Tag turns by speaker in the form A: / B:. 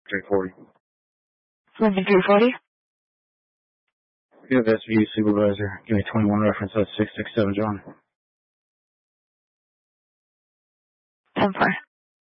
A: 340.
B: 340?
A: You have SVU supervisor. Give me 21 reference. That's 667 John.
B: 10-4.